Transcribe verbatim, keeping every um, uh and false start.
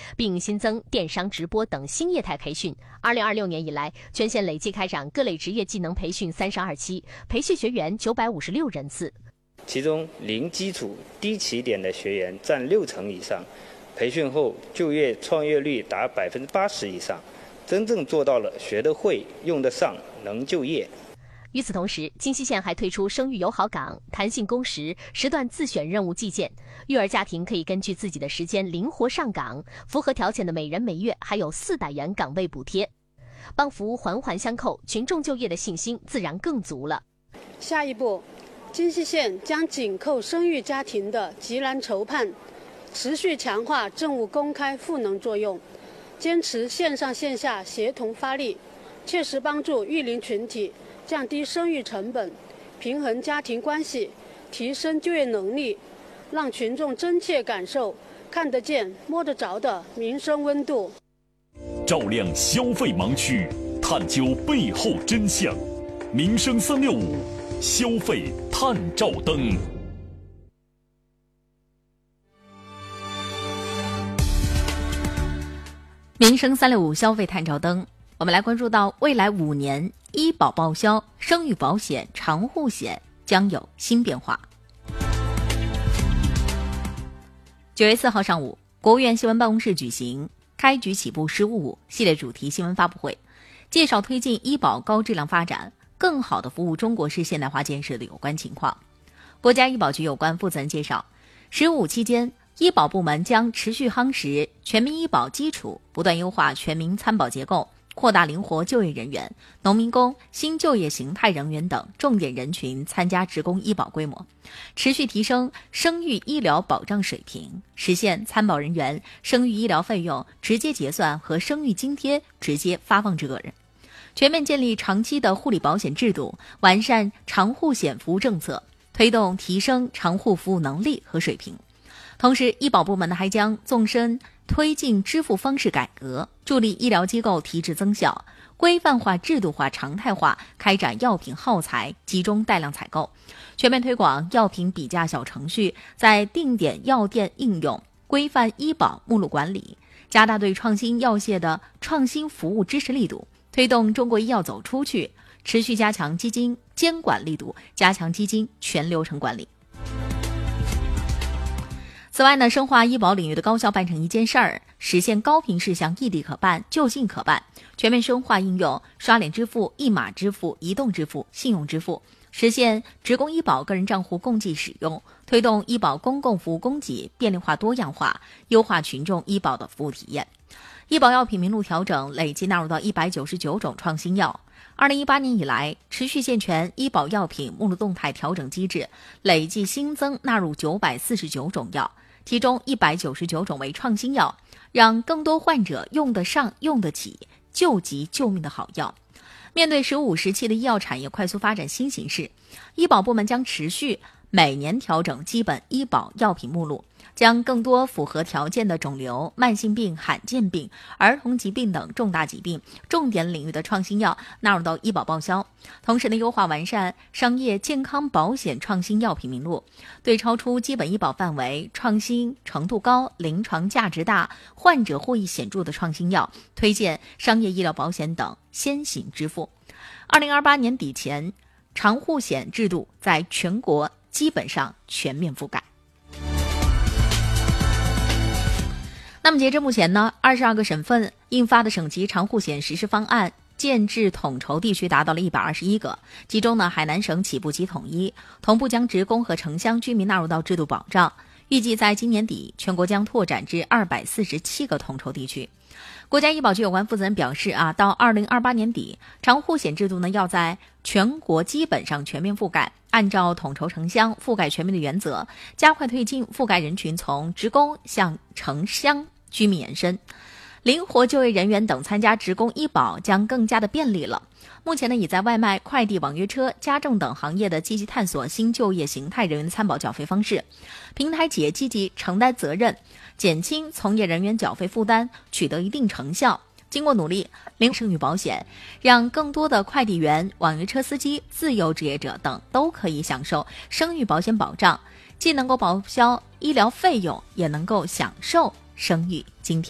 并新增电商直播等新业态培训。二零二六年以来，全县累计开展各类职业技能培训三十二期，培训学员九百五十六人次。 其中零基础、低起点的学员占六成以上，培训后就业创业率达百分之八十以上，真正做到了学得会、用得上、能就业。 与此同时，金溪县还推出生育友好岗、弹性工时、时段自选任务寄件，育儿家庭可以根据自己的时间灵活上岗，符合条件的每人每月还有四百元岗位补贴，帮扶环环相扣，群众就业的信心自然更足了。 下一步，金溪县将紧扣生育家庭的急难筹盼，持续强化政务公开赋能作用，坚持线上线下协同发力，切实帮助育龄群体降低生育成本，平衡家庭关系，提升就业能力，让群众真切感受看得见、摸得着的民生温度。 照亮消费盲区，探究背后真相。民生三六五，消费探照灯。 民生三六五消费探照灯，我们来关注到未来五年医保报销、生育保险、长护险将有新变化。九月四号上午，国务院新闻办公室举行开局起步“十五五”系列主题新闻发布会，介绍推进医保高质量发展，更好地服务中国式现代化建设的有关情况。国家医保局有关负责人介绍，“十五五”期间，医保部门将持续夯实全民医保基础，不断优化全民参保结构，扩大灵活就业人员、农民工、新就业形态人员等重点人群参加职工医保规模，持续提升生育医疗保障水平，实现参保人员生育医疗费用直接结算和生育津贴直接发放至个人，全面建立长期的护理保险制度，完善长护险服务政策，推动提升长护服务能力和水平。同时，医保部门呢还将纵深推进支付方式改革，助力医疗机构提质增效，规范化、制度化、常态化开展药品耗材集中带量采购，全面推广药品比价小程序在定点药店应用，规范医保目录管理，加大对创新药械的创新服务支持力度，推动中国医药走出去，持续加强基金监管力度，加强基金全流程管理。此外呢，深化医保领域的高效办成一件事儿，实现高频事项异地可办、就近可办，全面深化应用刷脸支付、一码支付、移动支付、信用支付，实现职工医保个人账户共计使用，推动医保公共服务供给便利化多样化，优化群众医保的服务体验。医保药品名录调整累计纳入到一百九十九种创新药。二零一八年以来，持续健全医保药品目录动态调整机制，累计新增纳入九百四十九种药，其中一百九十九种为创新药，让更多患者用得上、用得起，救急救命的好药。面对“十五五”时期的医药产业快速发展新形势，医保部门将持续每年调整基本医保药品目录，将更多符合条件的肿瘤、慢性病、罕见病、儿童疾病等重大疾病重点领域的创新药纳入到医保报销。同时呢，优化完善商业健康保险创新药品名录，对超出基本医保范围、创新程度高、临床价值大、患者获益显著的创新药，推荐商业医疗保险等先行支付。二零二八年底前，长护险制度在全国基本上全面覆盖。那么截至目前呢，二十二个省份印发的省级长护险实施方案建制统筹地区达到了一百二十一个，其中呢，海南省起步及统一，同步将职工和城乡居民纳入到制度保障，预计在今年底全国将拓展至二百四十七个统筹地区。国家医保局有关负责人表示啊，到二零二八年底，长护险制度呢要在全国基本上全面覆盖，按照统筹城乡、覆盖全面的原则，加快推进覆盖人群从职工向城乡居民延伸，灵活就业人员等参加职工医保将更加的便利了。目前呢，已在外卖、快递、网约车、家政等行业的积极探索新就业形态人员的参保缴费方式，平台企业积极承担责任，减轻从业人员缴费负担，取得一定成效。经过努力，零生育保险让更多的快递员、网约车司机、自由职业者等都可以享受生育保险保障，既能够报销医疗费用，也能够享受生育津贴。